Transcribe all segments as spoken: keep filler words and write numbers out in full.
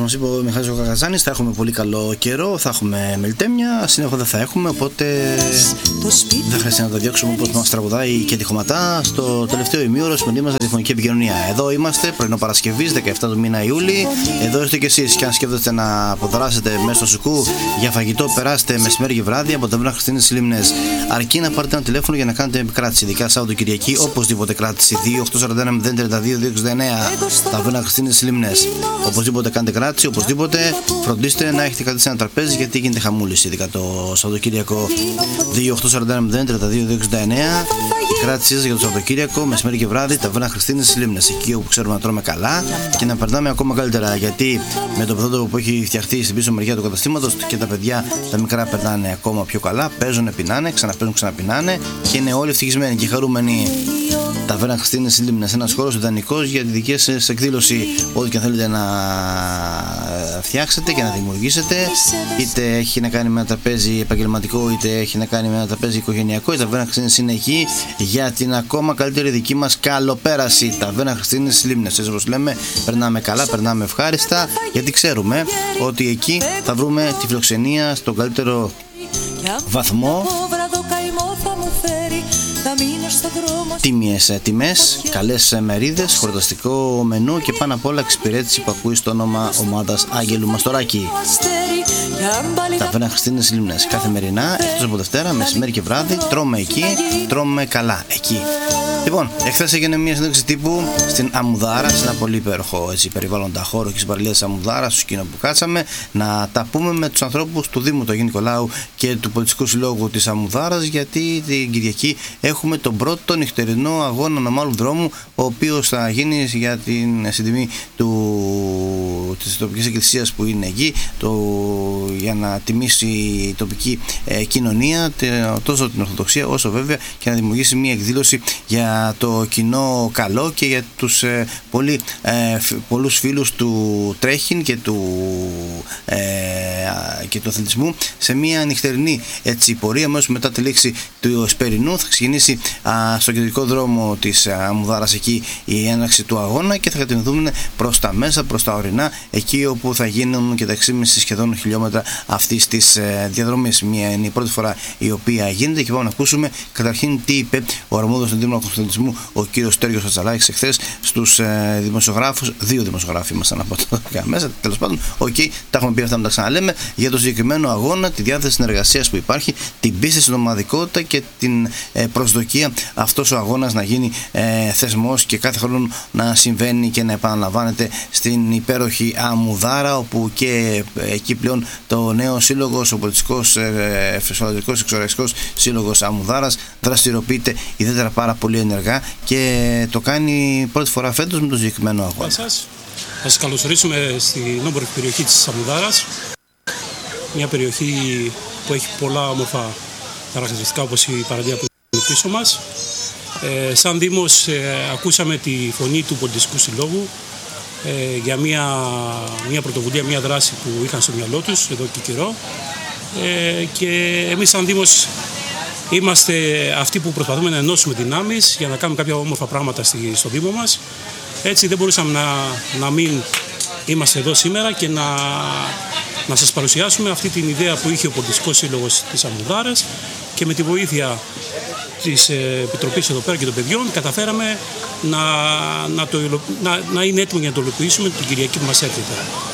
μας είπε ο Μιχάλης ο Καγαζάνης, θα έχουμε πολύ καλό καιρό, θα έχουμε μελτέμια, συνέχεια δεν θα έχουμε, οπότε δεν χρειάζεται να τα διώξουμε όπως μας τραγουδάει και τυχοματά στο τελευταίο ημίωρο σημερινή μας ραδιοφωνική επικοινωνία. Εδώ είμαστε, πρωινό Παρασκευής, δεκαεπτά του μήνα Ιούλη. Εδώ είστε κι εσείς, και αν σκέφτεστε να αποδράσετε μέσα στο σουκού για φαγητό, περάστε μεσημέρι και βράδυ από τα Βένα Χριστίνες στις Λίμνες. Αρκεί να πάρετε ένα τηλέφωνο για να κάνετε επικράτηση, ειδικά Σαββατοκυριακή, οπωσδήποτε κράτηση. δύο οκτώ τέσσερα ένα μηδέν τρία δύο δύο εξήντα εννέα. Τα Βένα Χριστίνες στις Λίμνες. Οπωσδήποτε κάντε κράτηση, οπωσδήποτε φροντίστε να έχετε κάτι σε ένα τραπέζι, γιατί γίνεται χαμούληση, ειδικά το Σαββατοκύριακο. δύο οκτώ τέσσερα ένα μηδέν τρία δύο δύο εξήντα εννέα. Η κράτησή σας για το Σαββατοκύριακο, μεσημέρι και βράδυ, τα Βένα Χριστίνες στις Λίμνες. Εκεί όπου ξέρουμε να τρώμε καλά και να περνάμε ακόμα καλύτερα. Γιατί με το πεδότοπο που έχει φτιαχτεί στην πίσω μεριά του καταστήματος και τα παιδιά τα μικρά περνάνε ακόμα πιο καλά. Παίζουν, πεινάνε, ξαναπαίζουν, ξαναπεινάνε και είναι όλοι ευτυχισμένοι και χαρούμενοι. Τα Βένα Χριστίνες στις Λίμνες, ένας χώρος ιδανικός για τη δική σας εκδήλωση. Ό,τι και αν θέλετε να φτιάξετε και να δημιουργήσετε, είτε έχει να κάνει με ένα τραπέζι επαγγελματικό, είτε έχει να κάνει με ένα τραπέζι οικογενειακό, η Ταβέρνα Χριστίνες είναι εκεί για την ακόμα καλύτερη δική μας καλοπέραση. Τα Ταβέρνα Χριστίνες στις Λίμνες. Έτσι όπως λέμε, περνάμε καλά, περνάμε ευχάριστα, γιατί ξέρουμε ότι εκεί θα βρούμε τη φιλοξενία στον καλύτερο βαθμό. Τίμιες τιμές, καλές μερίδες, χορταστικό μενού και πάνω απ' όλα εξυπηρέτηση που ακούει στο όνομα ομάδας Άγγελου Μαστοράκη. Τα Βένα Χριστίνες Λίμνες, καθημερινά, εκτός από Δευτέρα, μεσημέρι και βράδυ, τρώμε εκεί, τρώμε καλά εκεί. Λοιπόν, εχθές έγινε μια συνέντευξη τύπου στην Αμμουδάρα, σε ένα πολύ υπέροχο έτσι, περιβάλλοντα χώρο και στην παραλία της Αμμουδάρας, στο σκηνό που κάτσαμε, να τα πούμε με τους ανθρώπους του Δήμου του Αγίου Νικολάου και του Πολιτιστικού Συλλόγου της Αμμουδάρας, γιατί την Κυριακή έχουμε τον πρώτο νυχτερινό αγώνα αναμάλου δρόμου, ο οποίος θα γίνει για την συντιμή του, της τοπικής εκκλησίας που είναι εκεί, το, για να τιμήσει η τοπική ε, κοινωνία, τόσο την Ορθοδοξία όσο βέβαια και να δημιουργήσει μια εκδήλωση για το κοινό καλό και για τους ε, πολύ, ε, πολλούς φίλους του τρέχιν και του, ε, και του αθλητισμού σε μια νυχτερινή έτσι, πορεία. Μέσω μετά τη λήξη του Εσπερινού θα ξεκινήσει α, στο κεντρικό δρόμο της Αμμουδάρας εκεί η έναρξη του αγώνα και θα κατευθυνθούν προς τα μέσα, προς τα ορεινά, εκεί όπου θα γίνουν και τα έξι σχεδόν χιλιόμετρα αυτής της ε, διαδρομής. Μια είναι η πρώτη φορά η οποία γίνεται και πάμε να ακούσουμε καταρχήν τι είπε ο αρμόδιος του Δήμου Αθλητισμού, ο κύριος Στέργιος Ατσαλάκης, εχθές στους ε, δημοσιογράφους. Δύο δημοσιογράφοι ήμασταν από το μέσα. Τέλος πάντων, οκ, okay, τα έχουμε πει αυτά να τα ξαναλέμε για το συγκεκριμένο αγώνα, τη διάθεση συνεργασίας που υπάρχει, την πίστη στην ομαδικότητα και την ε, προσδοκία αυτός ο αγώνας να γίνει ε, θεσμός και κάθε χρόνο να συμβαίνει και να επαναλαμβάνεται στην υπέροχη Αμμουδάρα, όπου και ε, εκεί πλέον το νέο σύλλογος, ο πολιτιστικός, ε, φυσιολογικός, εξορρεξικός σύλλογος Αμμουδάρας δραστηριοποιείται ιδιαίτερα πάρα πολύ ενεργά και το κάνει πρώτη φορά φέτος με το συγκεκριμένο αγώνα. Σας. Θα σας καλωσορίσουμε στην όμορφη περιοχή της Αμμουδάρας, μια περιοχή που έχει πολλά όμορφα χαρακτηριστικά όπως η παραλία που είναι πίσω μας. Ε, σαν Δήμος ε, ακούσαμε τη φωνή του Πολιτιστικού Συλλόγου ε, για μια, μια πρωτοβουλία, μια δράση που είχαν στο μυαλό τους εδώ και καιρό ε, και εμείς σαν Δήμος είμαστε αυτοί που προσπαθούμε να ενώσουμε δυνάμεις για να κάνουμε κάποια όμορφα πράγματα στη, στο Δήμο μας. Έτσι δεν μπορούσαμε να, να μην είμαστε εδώ σήμερα και να, να σας παρουσιάσουμε αυτή την ιδέα που είχε ο Πολιτιστικός Σύλλογος της Αμμουδάρας και με τη βοήθεια της Επιτροπής εδώ πέρα και των παιδιών καταφέραμε να, να, το, να, να είναι έτοιμοι για να το υλοποιήσουμε την Κυριακή που μας έρχεται.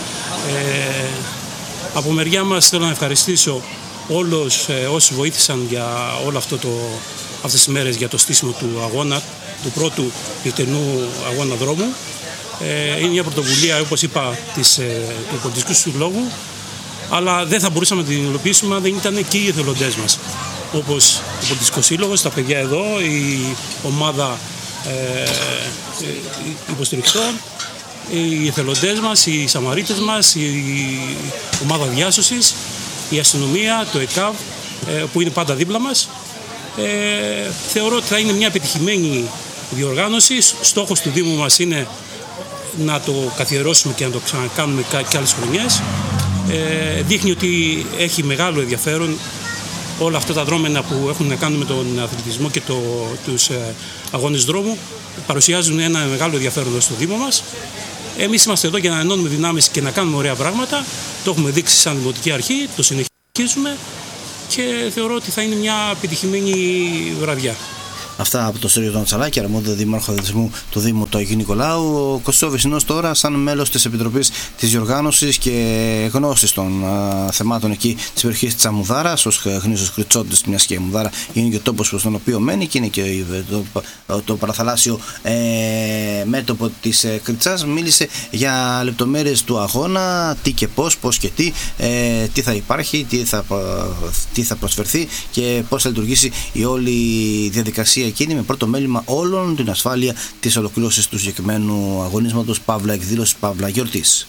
Ε, από μεριά μας θέλω να ευχαριστήσω όλους ε, όσοι βοήθησαν για όλο αυτό το, αυτές τις μέρες για το στήσιμο του αγώνα, του πρώτου νυχτερινού αγώνα δρόμου. Ε, είναι μια πρωτοβουλία, όπως είπα, της, ε, του Πολιτιστικού Συλλόγου, αλλά δεν θα μπορούσαμε να την υλοποιήσουμε αν δεν ήταν και οι εθελοντές μας. Όπως ο Πολιτιστικός Σύλλογος, τα παιδιά εδώ, η ομάδα ε, υποστηρικτών, οι εθελοντές μας, οι Σαμαρίτες μας, η ομάδα διάσωσης, η αστυνομία, το ΕΚΑΒ που είναι πάντα δίπλα μας. Ε, θεωρώ ότι θα είναι μια επιτυχημένη διοργάνωση. Στόχος του Δήμου μας είναι να το καθιερώσουμε και να το ξανακάνουμε και άλλες χρονιές. Ε, δείχνει ότι έχει μεγάλο ενδιαφέρον όλα αυτά τα δρόμενα που έχουν να κάνουν με τον αθλητισμό και το, τους ε, αγώνες δρόμου. Παρουσιάζουν ένα μεγάλο ενδιαφέρον στο Δήμο μας Εμείς είμαστε εδώ για να ενώνουμε δυνάμεις και να κάνουμε ωραία πράγματα. Το έχουμε δείξει σαν Δημοτική Αρχή, το συνεχίζουμε και θεωρώ ότι θα είναι μια επιτυχημένη βραδιά. Αυτά από τον Στέργιο τον Τσαλάκη, αρμόδιο δήμαρχο αθλητισμού του Δήμου του Αγίου Νικολάου. Ο Κωστός Βυσσινός τώρα, σαν μέλος της Επιτροπής της Διοργάνωσης και γνώσης των α, θεμάτων εκεί της περιοχής της Αμμουδάρας, ως γνήσιος Κριτσότης, μιας και η Αμμουδάρα είναι και ο τόπος προς τον οποίο μένει και είναι και το, το, το παραθαλάσσιο ε, μέτωπο της ε, Κριτσάς. Μίλησε για λεπτομέρειες του αγώνα, τι και πώς, πώς και τι, ε, τι θα υπάρχει, τι θα, τι θα προσφερθεί και πώς θα λειτουργήσει η όλη διαδικασία εκείνη, με πρώτο μέλημα όλων την ασφάλεια της ολοκλήρωσης του συγκεκριμένου αγωνίσματος, παύλα εκδήλωσης, παύλα γιορτής.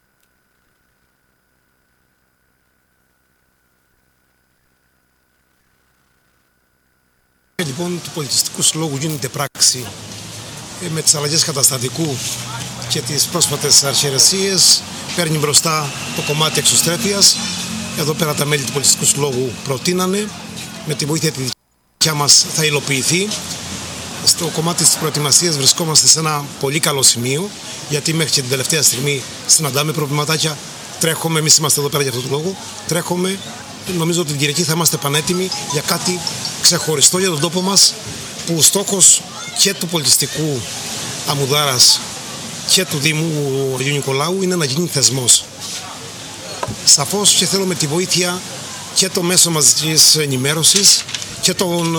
Λοιπόν, του Πολιτιστικού Συλλόγου γίνεται πράξη με τις αλλαγές καταστατικού και τις πρόσφατες αρχαιρεσίες. Παίρνει μπροστά το κομμάτι εξωστρέφειας. Εδώ πέρα τα μέλη του Πολιτιστικού Συλλόγου προτείνανε, με τη βοήθεια τη δικιά μας θα υλοποιηθεί. Στο κομμάτι της προετοιμασίας βρισκόμαστε σε ένα πολύ καλό σημείο, γιατί μέχρι και την τελευταία στιγμή συναντάμε προβληματάκια. Τρέχουμε, εμείς είμαστε εδώ πέρα για αυτόν τον λόγο. Τρέχουμε, νομίζω ότι την Κυριακή θα είμαστε πανέτοιμοι για κάτι ξεχωριστό για τον τόπο μας, που στόχος και του Πολιτιστικού Αμμουδάρας και του Δήμου Αγίου Νικολάου είναι να γίνει θεσμός. Σαφώς και θέλω με τη βοήθεια και το μέσο μαζικής ενημέρωσης και των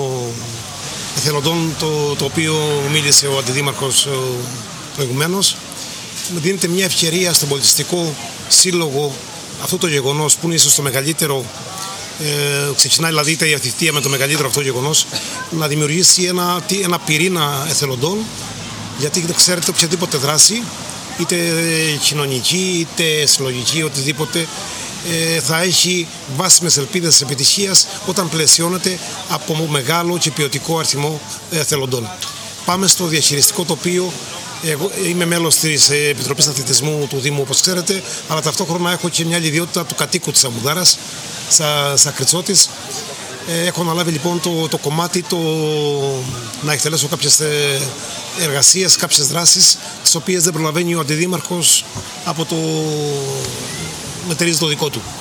εθελοντών, το, το οποίο μίλησε ο Αντιδήμαρχος προηγουμένως, δίνεται μια ευκαιρία στον Πολιτιστικό Σύλλογο αυτό το γεγονός, που είναι ίσως το μεγαλύτερο, ε, ξεκινάει δηλαδή η θητεία με το μεγαλύτερο αυτό γεγονός, να δημιουργήσει ένα, ένα πυρήνα εθελοντών, γιατί ξέρετε οποιαδήποτε δράση, είτε κοινωνική είτε συλλογική, οτιδήποτε, ε, θα έχει βάσιμες ελπίδες επιτυχίας όταν πλαισιώνεται από μεγάλο και ποιοτικό αριθμό εθελοντών. Πάμε στο διαχειριστικό τοπίο. Εγώ είμαι μέλος της Επιτροπής Αθλητισμού του Δήμου, όπως ξέρετε, αλλά ταυτόχρονα έχω και μια άλλη ιδιότητα του κατοίκου της Αμμουδάρας, σαν σα Κριτσότης. Έχω αναλάβει λοιπόν το, το κομμάτι το, να εκτελέσω κάποιες εργασίες, κάποιες δράσεις, τις οποίες δεν προλαβαίνει ο Αντιδήμαρχος από το μετερίζει το δικό του.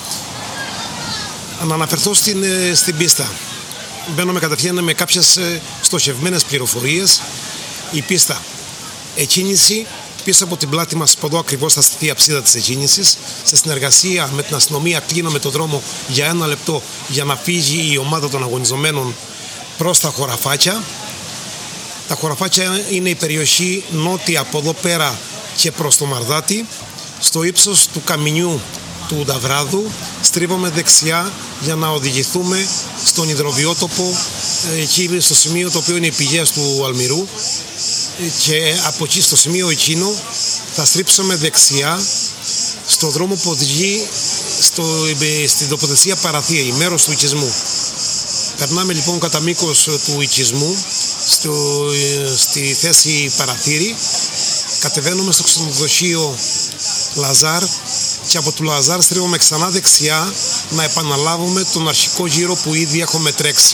Να αναφερθώ στην, στην πίστα. Μπαίνουμε κατευθείαν με κάποιες στοχευμένες πληροφορίες. Η πίστα εκκίνηση, πίσω από την πλάτη μας, από εδώ ακριβώς θα στηθεί η αψίδα της εκκίνησης. Σε συνεργασία με την αστυνομία κλείνουμε το δρόμο για ένα λεπτό για να φύγει η ομάδα των αγωνιζομένων προς τα χωραφάκια. Τα χωραφάκια είναι η περιοχή νότια από εδώ πέρα και προς το Μαρδάτι. Στο ύψος του καμινιού του Νταβράδου στρίβουμε δεξιά για να οδηγηθούμε στον υδροβιότοπο, εκεί στο σημείο το οποίο είναι οι πηγές του Αλμυρού, και από εκεί στο σημείο εκείνο θα στρίψουμε δεξιά στο δρόμο που οδηγεί στο, στην τοποθεσία Παραθύρη, μέρος του οικισμού. Περνάμε λοιπόν κατά μήκος του οικισμού στο, στη θέση Παραθύρη, κατεβαίνουμε στο ξενοδοχείο Λαζάρ και από του Λαζάρ στρίβουμε ξανά δεξιά να επαναλάβουμε τον αρχικό γύρο που ήδη έχουμε τρέξει.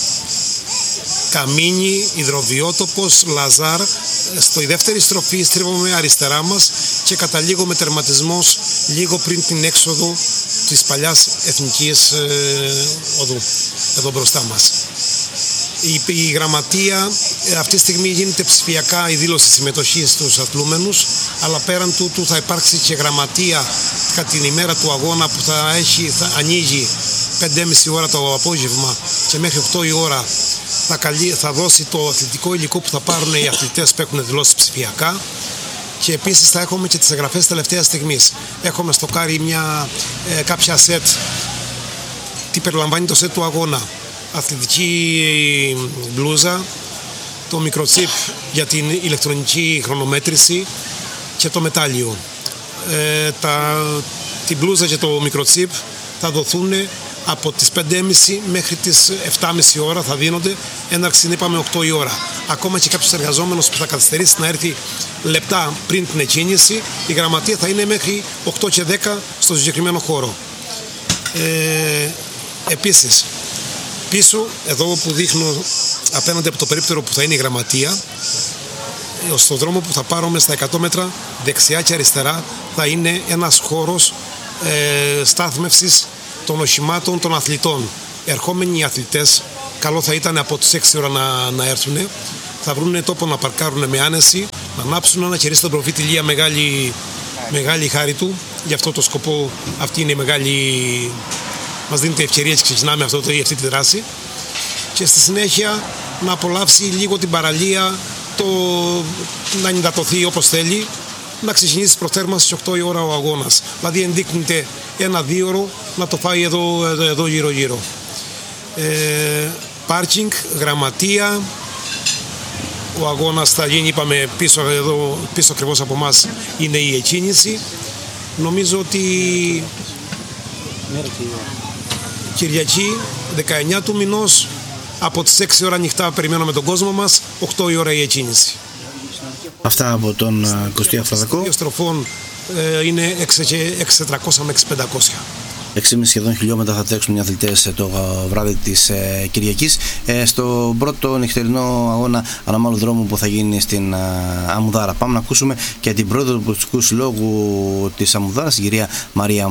Καμίνι, υδροβιότοπος, Λαζάρ. Στο η δεύτερη στροφή στρίβουμε αριστερά μας και καταλήγουμε τερματισμός λίγο πριν την έξοδο της παλιάς εθνικής ε, οδού, εδώ μπροστά μας. Η, η γραμματεία ε, αυτή τη στιγμή γίνεται ψηφιακά η δήλωση συμμετοχής στους αθλούμενους, αλλά πέραν τούτου θα υπάρξει και γραμματεία κατά την ημέρα του αγώνα που θα, έχει, θα ανοίγει πέντε και μισή ώρα το απόγευμα και μέχρι οκτώ η ώρα. Θα, καλεί, θα δώσει το αθλητικό υλικό που θα πάρουν οι αθλητές που έχουν δηλώσει ψηφιακά, και επίσης θα έχουμε και τις εγγραφές τελευταίας στιγμής. Έχουμε στο κάρι μια, ε, κάποια σετ. Τι περιλαμβάνει το σετ του αγώνα? Αθλητική μπλούζα, το μικροτσίπ για την ηλεκτρονική χρονομέτρηση και το μετάλλιο. Ε, τα, την μπλούζα και το μικροτσίπ θα δοθούν από τις πέντε και μισή μέχρι τις επτά και μισή ώρα, θα δίνονται. Έναρξη είπαμε οκτώ η ώρα. Ακόμα και κάποιος εργαζόμενος που θα καθυστερήσει να έρθει λεπτά πριν την εκκίνηση, η γραμματεία θα είναι μέχρι οκτώ και δέκα στο συγκεκριμένο χώρο. Ε, επίσης, πίσω, εδώ που δείχνω απέναντι από το περίπτερο που θα είναι η γραμματεία, στον δρόμο που θα πάρουμε στα εκατό μέτρα δεξιά και αριστερά θα είναι ένας χώρος ε, στάθμευσης των οχημάτων των αθλητών. Ερχόμενοι οι αθλητές, καλό θα ήταν από τις έξι ώρα να, να έρθουν, θα βρουν τόπο να παρκάρουν με άνεση, να ανάψουν ένα κερί στον προφήτη Ηλία, μεγάλη, μεγάλη χάρη του. Γι' αυτό το σκοπό αυτή είναι η μεγάλη, μας δίνεται ευκαιρία και ξεκινάμε αυτό, αυτή τη δράση. Και στη συνέχεια να απολαύσει λίγο την παραλία, το, να ενυδατωθεί όπως θέλει, να ξεκινήσει προθέρμανση στις οκτώ η ώρα ο αγώνας. Δηλαδή ενδείκνυται ένα δίωρο να το φάει εδώ, εδώ γύρω γύρω. Ε, πάρκινγκ, γραμματεία, ο αγώνας θα γίνει, είπαμε, πίσω, εδώ, πίσω ακριβώς από μας είναι η εκκίνηση. Νομίζω ότι Κυριακή δεκαεννιά του μηνός από τις έξι ώρα ανοιχτά περιμένουμε τον κόσμο μας, οκτώ η ώρα η εκκίνηση. Αυτά από τον Κωστή Αφραδακό. Οι στροφών ε, είναι έξι χιλιάδες τετρακόσια με έξι χιλιάδες πεντακόσια. έξι και μισό σχεδόν χιλιόμετρα θα τρέξουν οι αθλητές το βράδυ της ε, Κυριακής. Ε, στο πρώτο νυχτερινό αγώνα αναμάλου δρόμου που θα γίνει στην ε, Αμμουδάρα. Πάμε να ακούσουμε και την πρόεδρο του Πολιτιστικού Συλλόγου της Αμμουδάρας, την κυρία Μαρία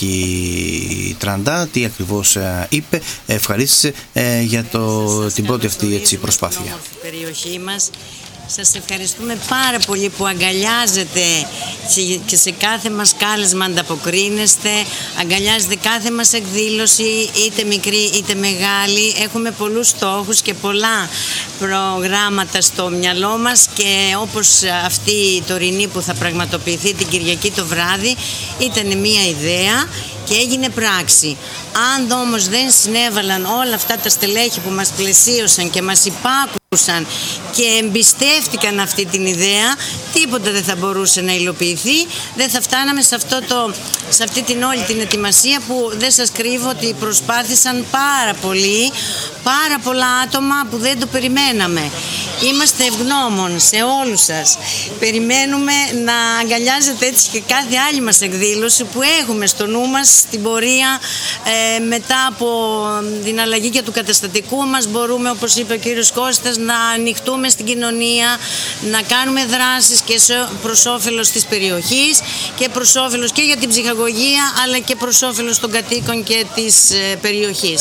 Μαρκάκη Τραντά, τι ακριβώς ε, είπε, ευχαρίστησε ε, για το, την πρώτη αυτή έτσι, προσπάθεια. Περιοχή μας. Σας ευχαριστούμε πάρα πολύ που αγκαλιάζετε και σε κάθε μας κάλεσμα ανταποκρίνεστε, αγκαλιάζετε κάθε μας εκδήλωση, είτε μικρή είτε μεγάλη. Έχουμε πολλούς στόχους και πολλά προγράμματα στο μυαλό μας, και όπως αυτή η τωρινή που θα πραγματοποιηθεί την Κυριακή το βράδυ ήταν μια ιδέα και έγινε πράξη. Αν όμως δεν συνέβαλαν όλα αυτά τα στελέχη που μας πλαισίωσαν και μας υπάκουσαν και εμπιστεύτηκαν αυτή την ιδέα, τίποτα δεν θα μπορούσε να υλοποιηθεί. Δεν θα φτάναμε σε, αυτό το, σε αυτή την όλη την ετοιμασία που δεν σας κρύβω ότι προσπάθησαν πάρα πολύ, πάρα πολλά άτομα που δεν το περιμέναμε. Είμαστε ευγνώμων σε όλους σας. Περιμένουμε να αγκαλιάζετε έτσι και κάθε άλλη μας εκδήλωση που έχουμε στο νου μας στην πορεία. Ε, μετά από την αλλαγή και του καταστατικού μας μπορούμε, όπως είπε ο κύριος Κώστας, να ανοιχτούμε στην κοινωνία, να κάνουμε δράσεις και προς όφελος της περιοχής και προς όφελος και για την ψυχαγωγία, αλλά και προς όφελος των κατοίκων και της ε, περιοχής.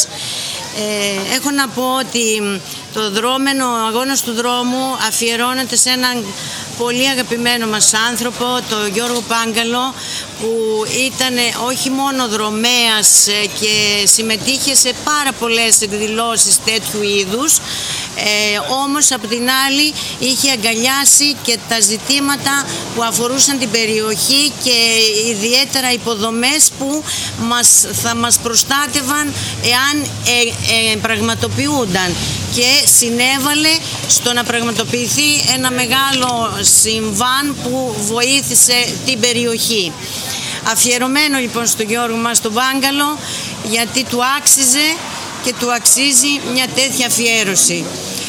Ε, έχω να πω ότι το δρόμενο, ο αγώνας του δρόμου αφιερώνεται σε έναν πολύ αγαπημένο μας άνθρωπο, τον Γιώργο Πάγκαλο, που ήταν όχι μόνο δρομέας και συμμετείχε σε πάρα πολλές εκδηλώσεις τέτοιου είδους, ε, όμως από την άλλη είχε αγκαλιάσει και τα ζητήματα που αφορούσαν την περιοχή και ιδιαίτερα υποδομές που μας, θα μας προστάτευαν εάν ε, ε, πραγματοποιούνταν, και συνέβαλε στο να πραγματοποιηθεί ένα μεγάλο συμβάν που βοήθησε την περιοχή. Αφιερωμένο λοιπόν στον Γιώργο μας τον Πάγκαλο, γιατί του άξιζε και του αξίζει μια τέτοια αφιέρωση.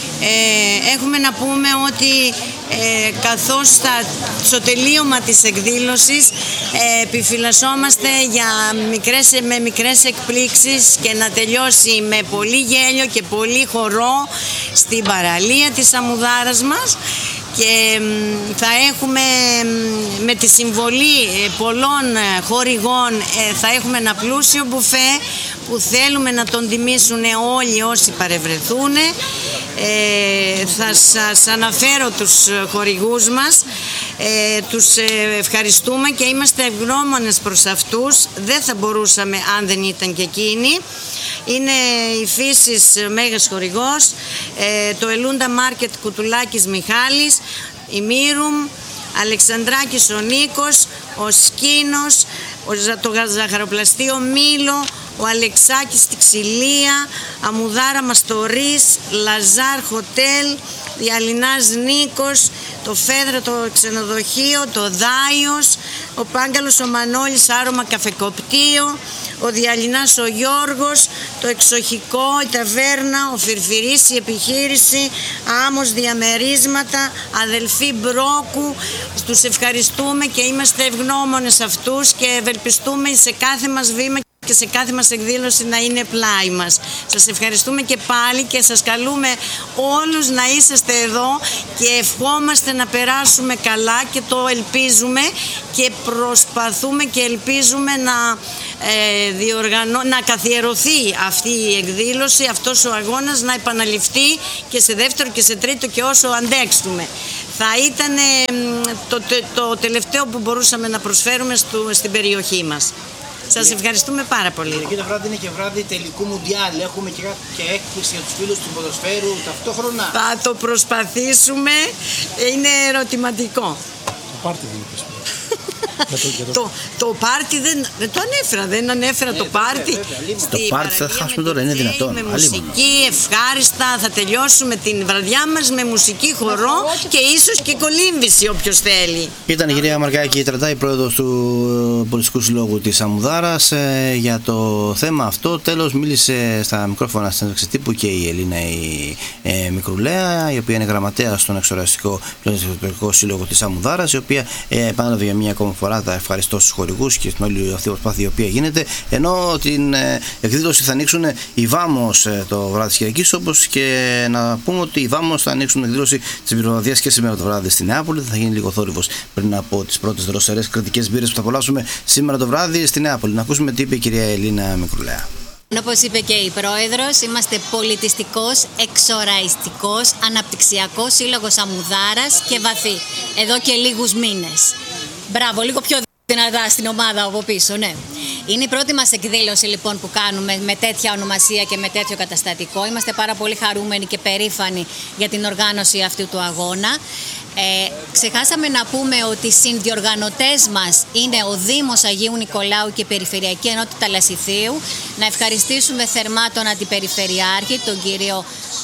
Ε, έχουμε να πούμε ότι ε, καθώς στα, στο τελείωμα της εκδήλωσης ε, επιφυλασσόμαστε για μικρές, με μικρές εκπλήξεις και να τελειώσει με πολύ γέλιο και πολύ χορό στην παραλία της Αμμουδάρας μας, και θα έχουμε με τη συμβολή πολλών χορηγών, θα έχουμε ένα πλούσιο μπουφέ που θέλουμε να τον τιμήσουν όλοι όσοι παρευρεθούν. Ε, θα σας αναφέρω τους χορηγούς μας, ε, τους ευχαριστούμε και είμαστε ευγνώμονες προς αυτούς. Δεν θα μπορούσαμε αν δεν ήταν και εκείνοι. Είναι η Φύσης μέγας χορηγός, ε, το Ελούντα Μάρκετ Κουτουλάκης Μιχάλης, η Μύρουμ, Αλεξανδράκης ο Νίκος, ο Σκίνος, το Ζαχαροπλαστείο Μήλο, ο Αλεξάκης στη Ξυλία, Αμμουδάρα Μαστορής, Λαζάρ Χοτέλ, Διαλυνάς Νίκος, το Φέδρα το ξενοδοχείο, το Δάιος, ο Πάγκαλος ο Μανώλης Άρωμα Καφεκοπτείο, ο Διαλυνάς ο Γιώργος, το Εξοχικό, η Ταβέρνα, ο Φιρφυρής η επιχείρηση, Άμμος Διαμερίσματα, αδελφοί Μπρόκου. Τους ευχαριστούμε και είμαστε ευγνώμονες αυτούς και ευελπιστούμε σε κάθε μας βήμα και σε κάθε μας εκδήλωση να είναι πλάι μας. Σας ευχαριστούμε και πάλι και σας καλούμε όλους να είσαστε εδώ και ευχόμαστε να περάσουμε καλά και το ελπίζουμε και προσπαθούμε και ελπίζουμε να, ε, διοργανώ, να καθιερωθεί αυτή η εκδήλωση, αυτός ο αγώνας να επαναληφθεί και σε δεύτερο και σε τρίτο και όσο αντέξουμε. Θα ήταν το, το, το τελευταίο που μπορούσαμε να προσφέρουμε στο, στην περιοχή μας. Σας ευχαριστούμε πάρα πολύ. Και το βράδυ είναι και βράδυ τελικού Μουντιάλ. Έχουμε και, και έκπληξη για τους φίλους του ποδοσφαίρου ταυτόχρονα. Θα το προσπαθήσουμε. Είναι ερωτηματικό. Το πάρτι δεν είπες. το, το πάρτι δεν, δεν το ανέφερα, δεν ανέφερα ε, το πάρτι. Το πάρτι θα χάσουμε τώρα, είναι δυνατόν. Με μουσική ευχάριστα, θα τελειώσουμε την βραδιά μας με μουσική, χορό και ίσως και κολύμβηση όποιος θέλει. Ήταν η κυρία Μαρκάκη Τρατά, η πρόεδρος του Πολιτιστικού Συλλόγου της Αμουδάρας, ε, για το θέμα αυτό. Τέλος μίλησε στα μικρόφωνα στην ένταξη τύπου και η Ελίνα η ε, Μικρουλέα, η οποία είναι γραμματέα στον Εξοραστικό Πολιτιστικό Σύλλογο της Αμουδάρας, η οποία ε, επανέλαβε για μία ακόμα φορά τα ευχαριστώ στους χορηγούς και στην όλη αυτή η προσπάθεια η οποία γίνεται, ενώ την ε, εκδήλωση θα ανοίξουν οι Βάμος ε, το βράδυ της Κυριακής, όπως και να πούμε ότι οι Βάμος θα ανοίξουν την εκδήλωση της πυροβαδιάς και σήμερα το βράδυ στη Νεάπολη. Θα γίνει λίγο θόρυβος πριν από τις πρώτες δροσερές κρατικές μπύρες που θα απολαύσουμε σήμερα το βράδυ στη Νεάπολη. Να ακούσουμε τι είπε η κυρία Ελίνα Μικρουλέα. Όπως είπε και η Πρόεδρος, είμαστε πολιτιστικός, εξοραϊστικός, αναπτυξιακός σύλλογος Αμουδάρας και βαθύ. Εδώ και λίγους μήνες. Μπράβο, λίγο πιο δυνατά στην ομάδα από πίσω, ναι. Είναι η πρώτη μας εκδήλωση λοιπόν που κάνουμε με τέτοια ονομασία και με τέτοιο καταστατικό. Είμαστε πάρα πολύ χαρούμενοι και περήφανοι για την οργάνωση αυτού του αγώνα. Ε, ξεχάσαμε να πούμε ότι οι συνδιοργανωτές μας είναι ο Δήμος Αγίου Νικολάου και η Περιφερειακή Ενότητα Λασιθίου. Να ευχαριστήσουμε θερμά τον Αντιπεριφερειάρχη, τον κύριο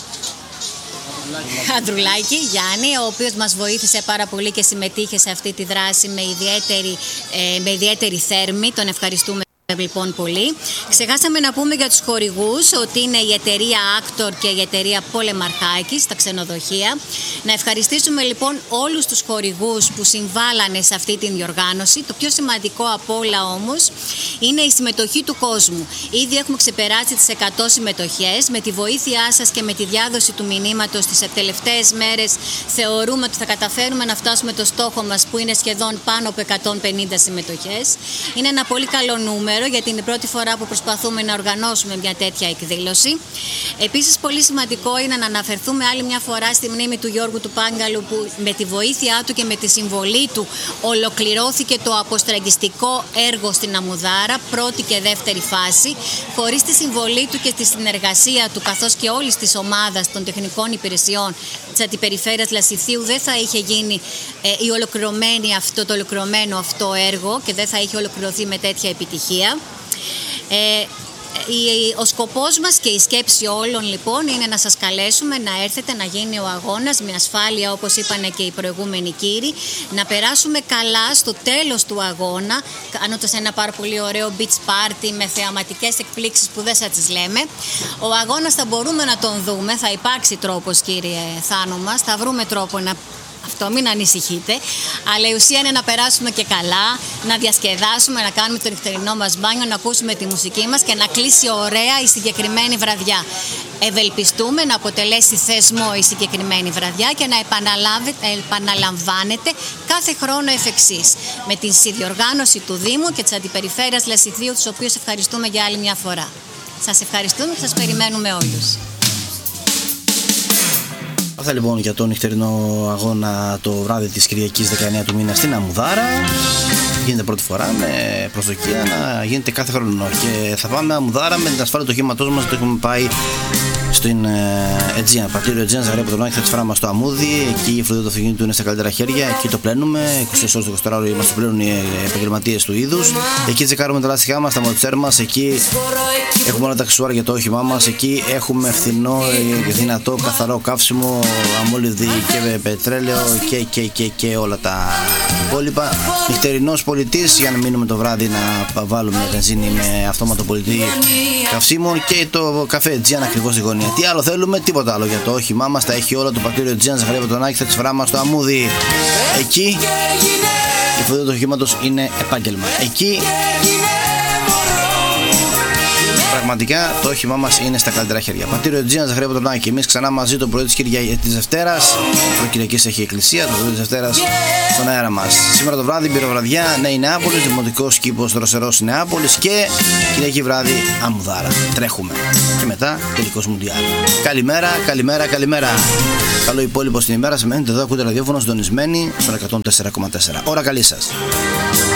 Ανδρουλάκη Γιάννη, ο οποίος μας βοήθησε πάρα πολύ και συμμετείχε σε αυτή τη δράση με ιδιαίτερη, ε, με ιδιαίτερη θέρμη. Τον ευχαριστούμε λοιπόν πολύ. Ξεχάσαμε να πούμε για τους χορηγούς ότι είναι η εταιρεία Actor και η εταιρεία Πολεμαρχάκη στα ξενοδοχεία. Να ευχαριστήσουμε λοιπόν όλους τους χορηγούς που συμβάλανε σε αυτή την διοργάνωση. Το πιο σημαντικό από όλα όμως είναι η συμμετοχή του κόσμου. Ήδη έχουμε ξεπεράσει τις εκατό συμμετοχές. Με τη βοήθειά σας και με τη διάδοση του μηνύματος τις τελευταίες μέρες θεωρούμε ότι θα καταφέρουμε να φτάσουμε το στόχο μας, που είναι σχεδόν πάνω από εκατόν πενήντα συμμετοχές. Είναι ένα πολύ καλό νούμερο, γιατί είναι η πρώτη φορά που προσπαθούμε να οργανώσουμε μια τέτοια εκδήλωση. Επίσης, πολύ σημαντικό είναι να αναφερθούμε άλλη μια φορά στη μνήμη του Γιώργου του Πάγκαλου, που με τη βοήθειά του και με τη συμβολή του ολοκληρώθηκε το αποστραγγιστικό έργο στην Αμουδάρα, πρώτη και δεύτερη φάση. Χωρίς τη συμβολή του και τη συνεργασία του, καθώς και όλης της ομάδας των τεχνικών υπηρεσιών της Αντιπεριφέρειας Λασιθίου, δεν θα είχε γίνει ε, η ολοκληρωμένη αυτό, το ολοκληρωμένο αυτό έργο και δεν θα είχε ολοκληρωθεί με τέτοια επιτυχία. Ε, ο σκοπός μας και η σκέψη όλων λοιπόν είναι να σας καλέσουμε να έρθετε, να γίνει ο αγώνας με ασφάλεια, όπως είπαν και οι προηγούμενοι κύριοι, να περάσουμε καλά στο τέλος του αγώνα, κάνοντας ένα πάρα πολύ ωραίο beach party με θεαματικές εκπλήξεις που δεν θα τις λέμε. Ο αγώνας θα μπορούμε να τον δούμε, θα υπάρξει τρόπος, κύριε Θάνο μας, θα βρούμε τρόπο να αυτό, μην ανησυχείτε, αλλά η ουσία είναι να περάσουμε και καλά, να διασκεδάσουμε, να κάνουμε το νυχτερινό μας μπάνιο, να ακούσουμε τη μουσική μας και να κλείσει ωραία η συγκεκριμένη βραδιά. Ευελπιστούμε να αποτελέσει θεσμό η συγκεκριμένη βραδιά και να επαναλαμβάνεται κάθε χρόνο εφ' εξής, με την συνδιοργάνωση του Δήμου και της Αντιπεριφέρειας Λασιθίου, τους οποίους ευχαριστούμε για άλλη μια φορά. Σας ευχαριστούμε και σας περιμένουμε όλους. Αυτά λοιπόν για τον νυχτερινό αγώνα το βράδυ της Κυριακής δεκαεννέα του μήνα στην Αμουδάρα. Γίνεται πρώτη φορά με προσδοκία να γίνεται κάθε χρόνο. Και θα πάμε Αμουδάρα με την ασφάλεια του οχήματός μας. Το έχουμε πάει στην Αιτζίνα, παρτίριο Αιτζίνα, Ζαγρία Πρωτονάκη, θα τη φράμε στο Αμούδι. Εκεί η φροντίδα του αυτοκινήτου είναι στα καλύτερα χέρια. Εκεί το πλένουμε. είκοσι τέσσερις ώρες το εικοσιτετράωρο μας το πλένουν οι επαγγελματίες του είδους. Εκεί τσεκάρουμε τα λάστιχά μας, τα μοτζέρ μας. Εκεί έχουμε όλα τα αξεσουάρ για το όχημά μας. Εκεί έχουμε φθηνό, δυνατό, καθαρό καύσιμο, αμόλυβδη και πετρέλαιο και, και, και, και όλα τα υπόλοιπα. Νυχτερινός πολιτής, για να μείνουμε το βράδυ να βάλουμε μια βενζίνη με αυτόματο πολιτή καυσίμων, και το καφέ Αιτζίνα ακριβώς στη γωνία. Τι άλλο θέλουμε, τίποτα άλλο για το όχημά μας. Τα έχει όλα το παρτίριο Αιτζίνα, Ζαγρία Πρωτονάκη, θα τη φράμε στο Αμούδι. Εκεί η φροντίδα του οχήματος είναι επάγγελμα. Εκεί πραγματικά το όχημά μας είναι στα καλύτερα χέρια. Πατήριο Τζίνα, Ζαχαρία Πατρονάκη. Εμείς ξανά μαζί το πρωί της Κυριακής της Δευτέρας. Το Κυριακής έχει εκκλησία, το πρωί της Δευτέρας στον αέρα μας. Σήμερα το βράδυ πυροβραδιά Νέη Νεάπολης, Δημοτικός Κήπος Δροσερός Νεάπολης και Κυριακή βράδυ Αμμουδάρα. Τρέχουμε. Και μετά τελικός Μουντιάλ. Καλημέρα, καλημέρα, καλημέρα. Καλό υπόλοιπο στην ημέρα. Σε μένετε εδώ, ακούτε ραδιόφωνο συντονισμένοι στο εκατόν τέσσερα κόμμα τέσσερα. Ώρα καλή σας.